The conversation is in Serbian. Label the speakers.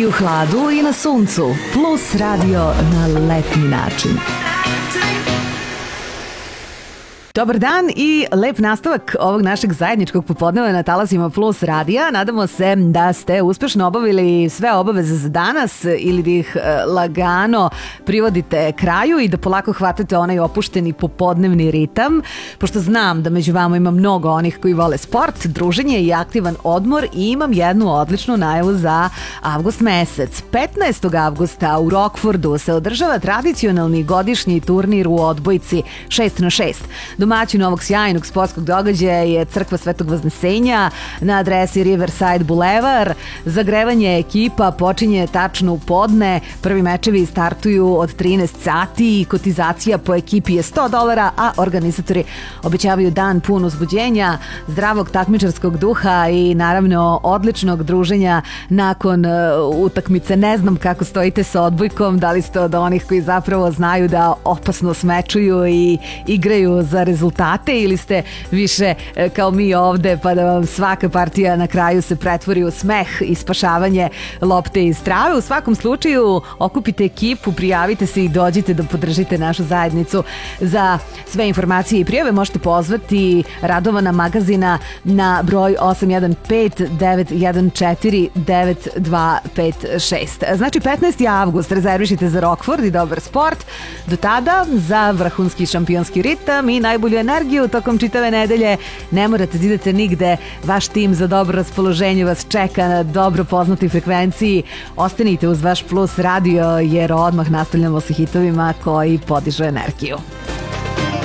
Speaker 1: I u hladu i na suncu. Plus radio na letnji način. Dobar dan i lep nastavak ovog našeg zajedničkog popodneva na talasima Plus radija. Nadamo se da ste uspešno obavili sve obaveze za danas ili da ih lagano privodite kraju i da polako hvatate onaj opušteni popodnevni ritam, pošto znam da među vama ima mnogo onih koji vole sport, druženje i aktivan odmor i imam jednu odličnu najavu za avgust mesec. 15. avgusta u Rockfordu se održava tradicionalni godišnji turnir u odbojci 6x6. Domaćin ovog sjajnog sportskog događaja je Crkva Svetog Vaznesenja na adresi Riverside Boulevard. Zagrevanje ekipa počinje tačno u podne. Prvi mečevi startuju od 13 sati i kotizacija po ekipi je $100, a organizatori obećavaju dan pun uzbuđenja, zdravog takmičarskog duha i naravno odličnog druženja nakon utakmice. Ne znam kako stojite sa odbojkom, da li ste od onih koji zapravo znaju da opasno smečuju i igraju za rezultate ili ste više kao mi ovde pa da vam svaka partija na kraju se pretvori u smeh i spašavanje lopte iz trave. U svakom slučaju okupite ekipu, prijavite se i dođite da podržite našu zajednicu. Za sve informacije i prijave možete pozvati Radovana Magazina na broj 815-914-9256. Znači 15. avgust rezervišite za Rockford i dobar sport. Do tada za vrhunski šampionski ritam i najbolju energiju tokom čitave nedelje. Ne morate da idete nigde, vaš tim za dobro raspoloženje vas čeka na dobro poznatoj frekvenciji. Ostanite uz vaš Plus radio jer odmah nastavljamo sa hitovima koji podižu energiju.